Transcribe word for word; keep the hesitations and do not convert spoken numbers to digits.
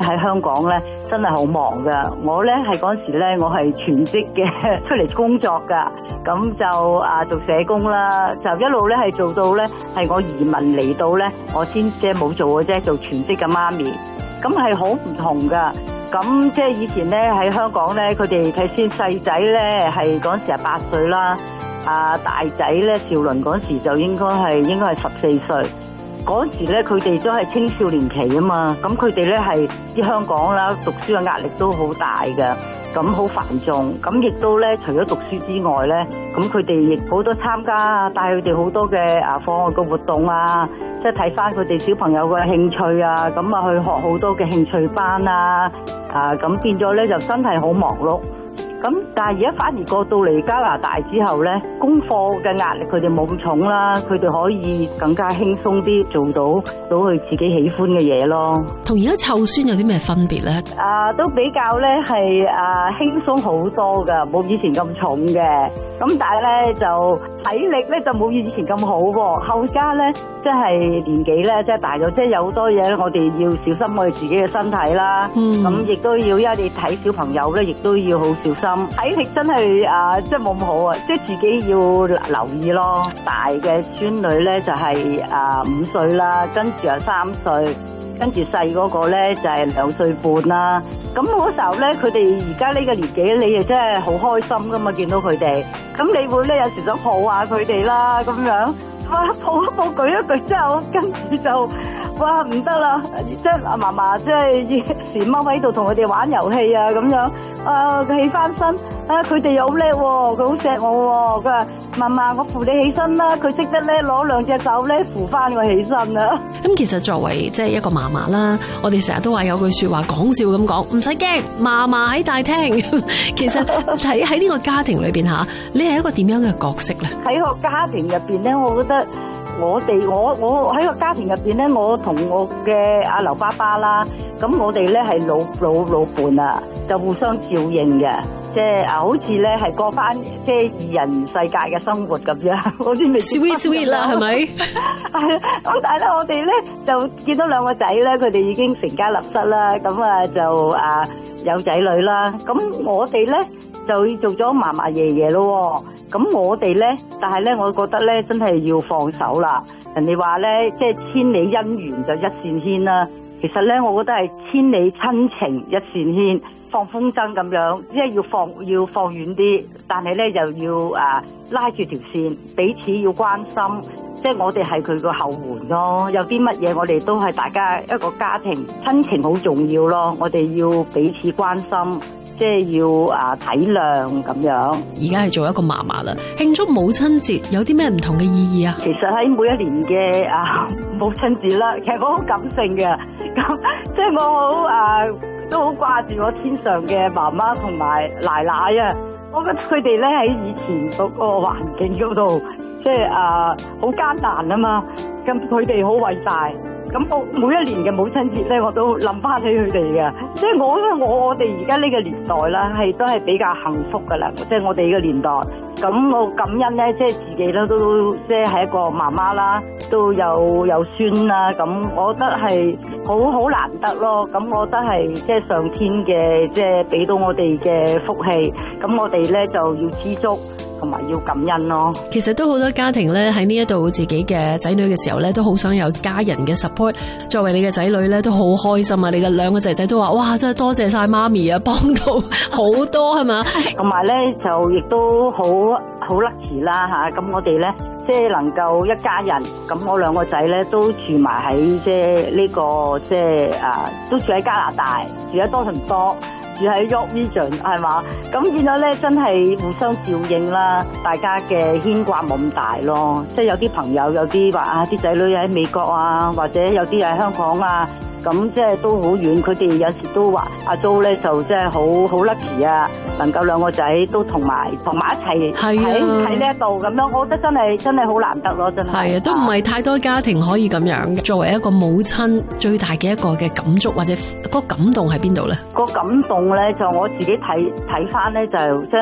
喺香港咧真係好忙噶。我咧係嗰時咧我係全職嘅出嚟工作噶，咁就啊做社工啦，就一路咧係做到咧係我移民嚟到咧，我先即係冇做嘅啫，做全職嘅媽咪，咁係好唔同噶。咁即係以前咧喺香港咧，佢哋睇先細仔咧係嗰時係八歲啦，啊大仔咧少麟嗰時就應該係應該係十四歲。嗰時咧佢哋都係青少年期啊嘛，咁佢哋咧係啲香港啦，讀書嘅壓力都好大嘅，咁好繁重，咁亦都咧除咗讀書之外咧，咁佢哋亦好多參加啊，帶佢哋好多嘅啊課外嘅活動啊，即係睇翻佢哋小朋友嘅興趣啊，咁啊去學好多嘅興趣班啊，啊咁變咗咧就真係好忙碌。咁但係而家反而過到嚟加拿大之後咧，功課嘅壓力佢哋冇咁重啦，佢哋可以更加輕鬆啲做到到佢自己喜歡嘅嘢咯。 同而家湊孫有啲咩分別咧？ 啊，都比較咧係啊輕鬆好多噶，冇以前咁重嘅。咁但係咧就體力咧就冇以前咁好喎。後家咧即係年紀咧即係大咗，即係有好多嘢咧，我哋要小心我哋自己嘅身體啦。咁、嗯、亦都要，因為你睇小朋友咧，亦都要好小心。體力真係啊，即係冇咁好啊，即係自己要留意咯。大嘅孫女咧就係啊五歲啦，跟住又三歲，跟住細嗰個咧就係兩歲半啦。咁嗰時候咧，佢哋而家呢個年紀，你又真係好開心噶嘛，見到佢哋。咁你會咧有時想抱下佢哋啦，咁樣哇抱一抱，舉一舉之後，跟住就哇唔得啦，即係阿嫲嫲即係時踎喺度同佢哋玩遊戲啊咁樣。啊佢起翻身，啊佢哋又好叻喎，佢好錫我喎。佢話嫲嫲，我扶你起身啦。佢識得咧攞兩隻手咧扶翻我起身啦。 咁其實作為即係一個嫲嫲啦，我哋成日都話有句說話講笑咁講，唔使驚，嫲嫲喺大廳。其實喺喺呢個家庭裏邊吓，你係一個點樣嘅角色咧？喺個家庭入邊咧，我覺得我哋我我喺個家庭入邊咧，我同我嘅阿劉爸爸啦，咁我哋咧係老老老伴啊，就互相照應嘅，即係啊，好似咧係過翻即係二人世界嘅生活咁樣，好似未 sweet sweet 啦，係咪？ 係咁但係咧，我哋咧就見到兩個仔咧，佢哋已經成家立室啦，咁啊就啊有仔女啦，咁我哋咧就做咗嫲嫲爺爺咯。咁我哋咧，但係咧，我覺得咧，真係要放手啦。人哋話咧，即係千里姻緣就一線牽啦。其實咧，我覺得係千里親情一線牽，放風箏咁樣，即係要放要放遠啲，但係咧又要啊拉住條線，彼此要關心。即係我哋係佢個後援咯。有啲乜嘢，我哋都係大家一個家庭，親情好重要咯。我哋要彼此關心。即係要啊體諒咁樣。而家係做一個嫲嫲啦，慶祝母親節有啲咩唔同嘅意義啊？其實喺每一年嘅啊母親節啦，其實我好感性嘅，咁即係我好啊都好掛住我天上嘅媽媽同埋奶奶啊。我覺得佢哋咧喺以前嗰個環境嗰度，即係啊好艱難啊嘛，咁佢哋好偉大。咁我每一年嘅母親節咧，我都諗翻起佢哋嘅，即係我咧，我我哋而家呢個年代啦，係都係比較幸福噶啦，即係我哋呢個年代。咁我感恩咧，即係自己咧都即係係一個媽媽啦，都有有孫啦，咁我覺得係好好難得咯。咁我覺得係即係上天嘅，即係俾到我哋嘅福氣，咁我哋咧就要知足。同埋要感恩咯。其實都好多家庭咧喺呢一度自己嘅仔女嘅時候咧，都好想有家人嘅 support。作為你嘅仔女咧，都好開心啊！你嘅兩個仔仔都話：哇，真係多謝晒媽咪啊，幫到好多係嘛？同埋咧就亦都好好 lucky 啦嚇。咁我哋咧即係能夠一家人，咁我兩個仔咧都住埋喺即係呢個即係啊，都住喺加拿大，住喺多倫多。住喺 York Region 係嘛，咁變咗咧真係互相照應啦，大家嘅牽掛冇咁大咯。即係有啲朋友有啲話啊，啲仔女喺美國啊，或者有啲喺香港啊，咁即係都好遠。佢哋有時都話阿 Jo 咧就即係好好 lucky 啊，能夠兩個仔都同埋同埋一齊喺喺呢一度咁樣，我覺得真係真係好難得咯，真係。係啊，都唔係太多家庭可以咁樣。作為一個母親，最大嘅一個嘅感觸或者嗰個感動喺邊度咧？個感動咧就我自己睇睇翻咧就即係。